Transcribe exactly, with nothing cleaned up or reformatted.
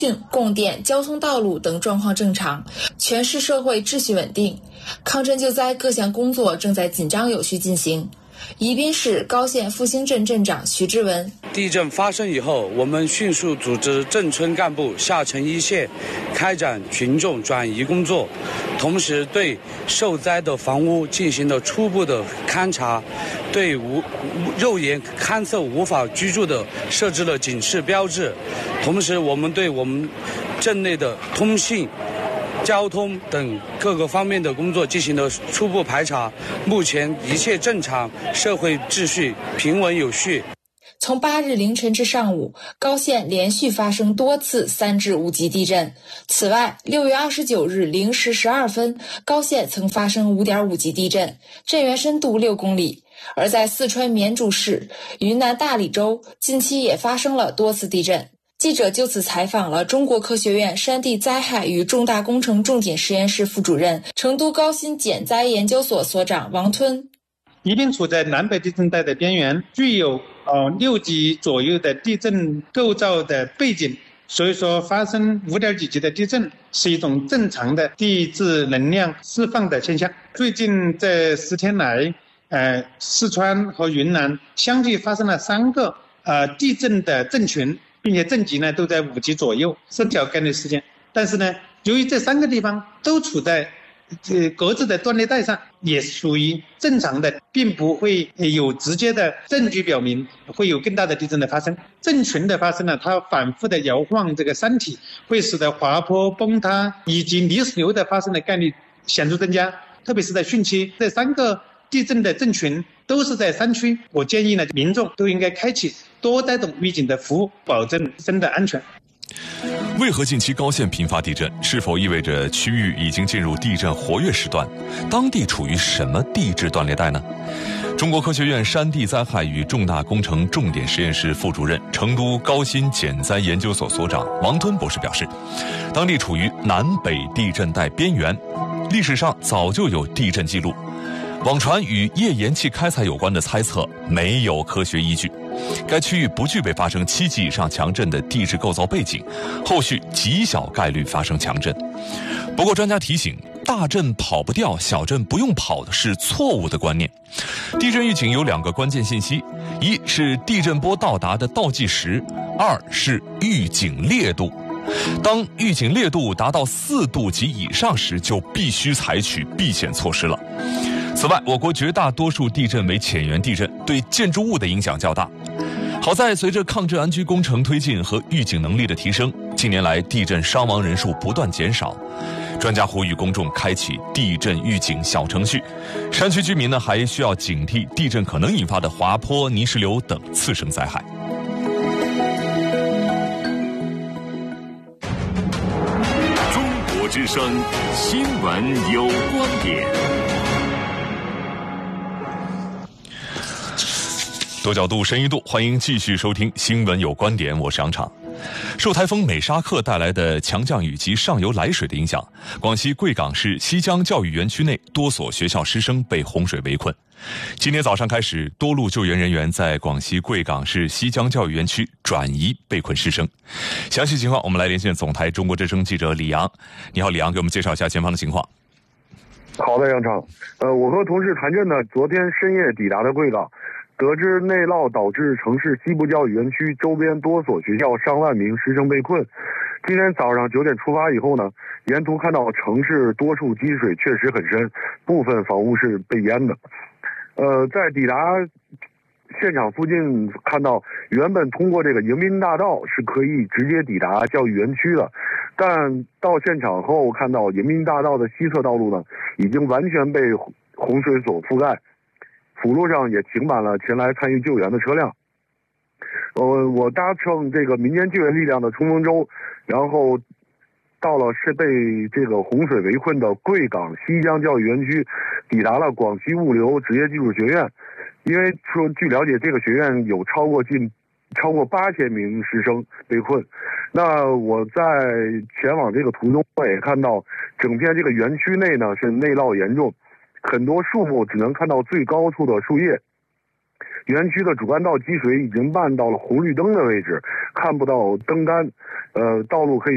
供电、交通道路等状况正常，全市社会秩序稳定，抗震救灾各项工作正在紧张有序进行。宜宾市高县复兴镇镇长徐志文： 地震发生以后，我们迅速组织镇村干部下沉一线，开展群众转移工作，同时对受灾的房屋进行了初步的勘查，对无肉眼勘测无法居住的设置了警示标志，同时我们对我们镇内的通信、交通等各个方面的工作进行了初步排查，目前一切正常，社会秩序平稳有序。 从八日凌晨至上午，高县连续发生多次三至五级地震。此外，六月二十九日零时十二分，高县曾发生五点五级地震，震源深度六公里。而在四川绵竹市、云南大理州，近期也发生了多次地震。记者就此采访了中国科学院山地灾害与重大工程重点实验室副主任、成都高新减灾研究所所长王吞。 宜宾处在南北地震带的边缘，具有呃六级左右的地震构造的背景，所以说发生五点几级的地震是一种正常的地质能量释放的现象。最近这十天来，呃，四川和云南相继发生了三个呃地震的震群。并且震级呢都在五级左右，是小概率事件。但是呢，由于这三个地方都处在呃各自的断裂带上，也属于正常的，并不会有直接的证据表明会有更大的地震的发生。震群的发生呢，它反复的摇晃这个山体，会使得滑坡、崩塌以及泥石流的发生的概率显著增加，特别是在汛期。这三个地震的震群都是在山区，我建议呢，民众都应该开启多带动预警的服务，保证自身的安全。 为何近期高县频发地震？是否意味着区域已经进入地震活跃时段？当地处于什么地质断裂带呢？中国科学院山地灾害与重大工程重点实验室副主任、成都高新减灾研究所所长王吞博士表示，当地处于南北地震带边缘，历史上早就有地震记录。网传与页岩气开采有关的猜测没有科学依据，该区域不具备发生七级以上强震的地质构造背景，后续极小概率发生强震。不过专家提醒，大震跑不掉，小震不用跑的是错误的观念。地震预警有两个关键信息，一是地震波到达的倒计时，二是预警烈度。当预警烈度达到四度及以上时，就必须采取避险措施了。此外，我国绝大多数地震为浅源地震，对建筑物的影响较大。好在随着抗震安居工程推进和预警能力的提升，近年来地震伤亡人数不断减少。专家呼吁公众开启地震预警小程序，山区居民呢还需要警惕地震可能引发的滑坡、泥石流等次生灾害。 中国之声新闻有观点。 多角度、深一度，欢迎继续收听《新闻有观点》，我是杨昶。受台风美沙克带来的强降雨及上游来水的影响，广西贵港市西江教育园区内多所学校师生被洪水围困。今天早上开始，多路救援人员在广西贵港市西江教育园区转移被困师生。详细情况，我们来连线总台中国之声记者李阳。你好，李阳，给我们介绍一下前方的情况。 好的，杨昶。呃，我和同事谭震呢，昨天深夜抵达的贵港。得知内涝导致城市西部教育园区周边多所学校上万名师生被困。今天早上九点出发以后呢，沿途看到城市多处积水确实很深，部分房屋是被淹的。呃，在抵达现场附近看到，原本通过这个迎宾大道是可以直接抵达教育园区的，但到现场后看到迎宾大道的西侧道路呢，已经完全被洪水所覆盖。辅路上也停满了前来参与救援的车辆。呃，我搭乘这个民间救援力量的冲锋舟，然后到了是被这个洪水围困的贵港西江教育园区，抵达了广西物流职业技术学院。因为说据了解，这个学院有超过近超过八千名师生被困。那我在前往这个途中，我也看到整片这个园区内呢是内涝严重。很多树木只能看到最高处的树叶，园区的主干道积水已经漫到了红绿灯的位置，看不到灯杆，呃，道路可以